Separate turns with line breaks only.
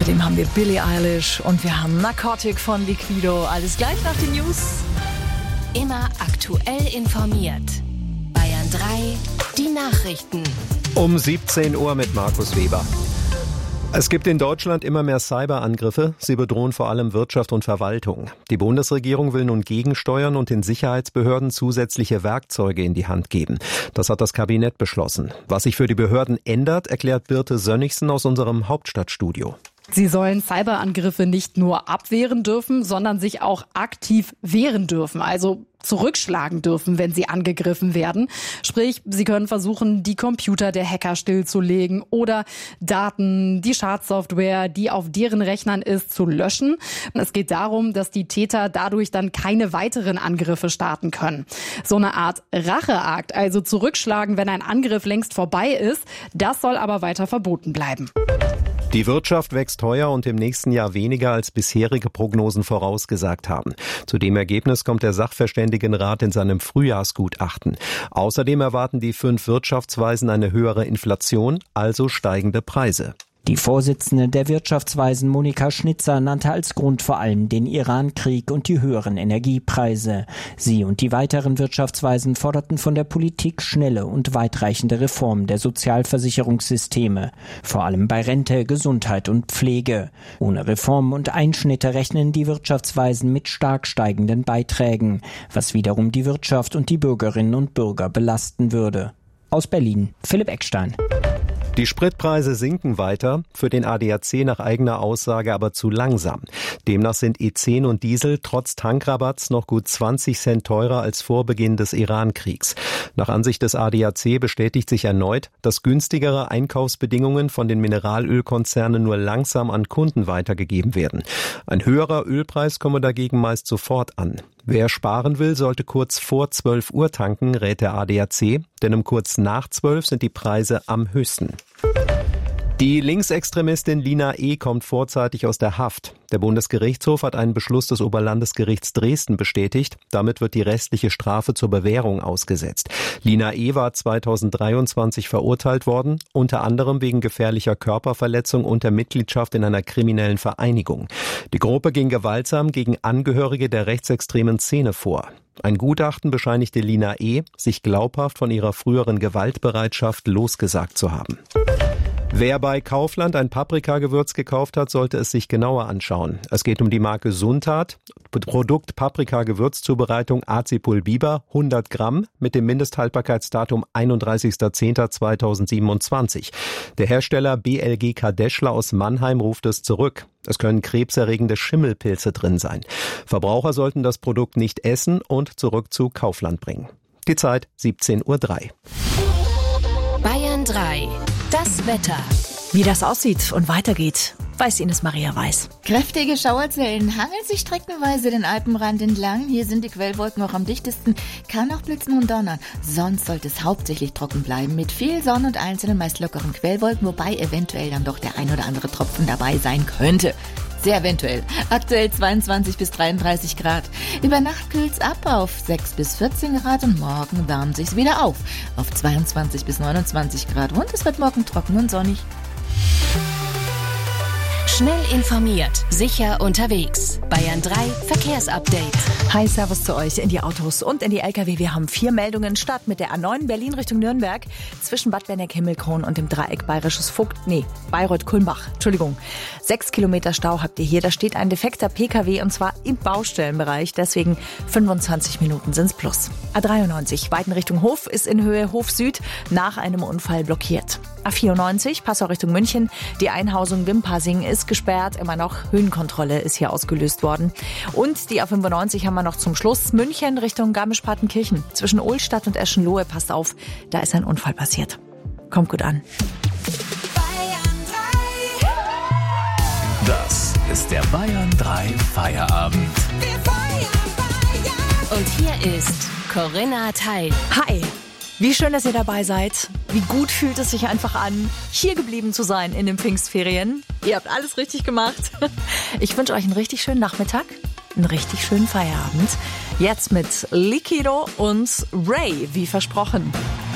Außerdem haben wir Billie Eilish und wir haben Narcotic von Liquido. Alles gleich nach den News.
Immer aktuell informiert. Bayern 3, die Nachrichten.
Um 17 Uhr mit Markus Weber. Es gibt in Deutschland immer mehr Cyberangriffe. Sie bedrohen vor allem Wirtschaft und Verwaltung. Die Bundesregierung will nun gegensteuern und den Sicherheitsbehörden zusätzliche Werkzeuge in die Hand geben. Das hat das Kabinett beschlossen. Was sich für die Behörden ändert, erklärt Birte Sönnigsen aus unserem Hauptstadtstudio.
Sie sollen Cyberangriffe nicht nur abwehren dürfen, sondern sich auch aktiv wehren dürfen, also zurückschlagen dürfen, wenn sie angegriffen werden. Sprich, sie können versuchen, die Computer der Hacker stillzulegen oder Daten, die Schadsoftware, die auf deren Rechnern ist, zu löschen. Es geht darum, dass die Täter dadurch dann keine weiteren Angriffe starten können. So eine Art Racheakt, also zurückschlagen, wenn ein Angriff längst vorbei ist, das soll aber weiter verboten bleiben.
Die Wirtschaft wächst heuer und im nächsten Jahr weniger, als bisherige Prognosen vorausgesagt haben. Zu dem Ergebnis kommt der Sachverständigenrat in seinem Frühjahrsgutachten. Außerdem erwarten die 5 Wirtschaftsweisen eine höhere Inflation, also steigende Preise.
Die Vorsitzende der Wirtschaftsweisen Monika Schnitzer nannte als Grund vor allem den Iran-Krieg und die höheren Energiepreise. Sie und die weiteren Wirtschaftsweisen forderten von der Politik schnelle und weitreichende Reformen der Sozialversicherungssysteme, vor allem bei Rente, Gesundheit und Pflege. Ohne Reformen und Einschnitte rechnen die Wirtschaftsweisen mit stark steigenden Beiträgen, was wiederum die Wirtschaft und die Bürgerinnen und Bürger belasten würde. Aus Berlin, Philipp Eckstein.
Die Spritpreise sinken weiter, für den ADAC nach eigener Aussage aber zu langsam. Demnach sind E10 und Diesel trotz Tankrabatts noch gut 20 Cent teurer als vor Beginn des Iran-Kriegs. Nach Ansicht des ADAC bestätigt sich erneut, dass günstigere Einkaufsbedingungen von den Mineralölkonzernen nur langsam an Kunden weitergegeben werden. Ein höherer Ölpreis komme dagegen meist sofort an. Wer sparen will, sollte kurz vor 12 Uhr tanken, rät der ADAC, denn um kurz nach 12 sind die Preise am höchsten. Die Linksextremistin Lina E. kommt vorzeitig aus der Haft. Der Bundesgerichtshof hat einen Beschluss des Oberlandesgerichts Dresden bestätigt. Damit wird die restliche Strafe zur Bewährung ausgesetzt. Lina E. war 2023 verurteilt worden, unter anderem wegen gefährlicher Körperverletzung und der Mitgliedschaft in einer kriminellen Vereinigung. Die Gruppe ging gewaltsam gegen Angehörige der rechtsextremen Szene vor. Ein Gutachten bescheinigte Lina E., sich glaubhaft von ihrer früheren Gewaltbereitschaft losgesagt zu haben. Wer bei Kaufland ein Paprikagewürz gekauft hat, sollte es sich genauer anschauen. Es geht um die Marke Suntat, Produkt Paprika-Gewürzzubereitung Azipul Biber, 100 Gramm mit dem Mindesthaltbarkeitsdatum 31.10.2027. Der Hersteller BLG Kadeschler aus Mannheim ruft es zurück. Es können krebserregende Schimmelpilze drin sein. Verbraucher sollten das Produkt nicht essen und zurück zu Kaufland bringen. Die Zeit 17:03 Uhr.
Bayern 3. Das Wetter.
Wie das aussieht und weitergeht, weiß Ines Maria Weiß.
Kräftige Schauerzellen hangeln sich streckenweise den Alpenrand entlang. Hier sind die Quellwolken auch am dichtesten. Kann auch blitzen und donnern. Sonst sollte es hauptsächlich trocken bleiben mit viel Sonne und einzelnen meist lockeren Quellwolken, wobei eventuell dann doch der ein oder andere Tropfen dabei sein könnte. Sehr eventuell. Aktuell 22 bis 33 Grad. Über Nacht kühlt's ab auf 6 bis 14 Grad und morgen wärmt sich's wieder auf 22 bis 29 Grad und es wird morgen trocken und sonnig.
Schnell informiert, sicher unterwegs. Bayern 3 Verkehrsupdate.
Hi, Servus zu euch in die Autos und in die LKW. Wir haben 4 Meldungen. Start mit der A9 Berlin Richtung Nürnberg zwischen Bad Berneck-Himmelkron und dem Dreieck Bayreuth-Kulmbach. 6 Kilometer Stau habt ihr hier. Da steht ein defekter PKW und zwar im Baustellenbereich. Deswegen 25 Minuten sind's plus. A93 Weiden Richtung Hof ist in Höhe Hof Süd nach einem Unfall blockiert. A94 Passau Richtung München. Die Einhausung Wimpassing ist gesperrt. Immer noch Höhenkontrolle ist hier ausgelöst worden. Und die A95 haben wir noch zum Schluss. München Richtung Garmisch-Partenkirchen. Zwischen Ohlstadt und Eschenlohe, passt auf, da ist ein Unfall passiert. Kommt gut an.
Das ist der Bayern 3 Feierabend.
Und hier ist Corinna Teil.
Hi! Wie schön, dass ihr dabei seid. Wie gut fühlt es sich einfach an, hier geblieben zu sein in den Pfingstferien. Ihr habt alles richtig gemacht. Ich wünsche euch einen richtig schönen Nachmittag, einen richtig schönen Feierabend. Jetzt mit Liquido und Ray, wie versprochen.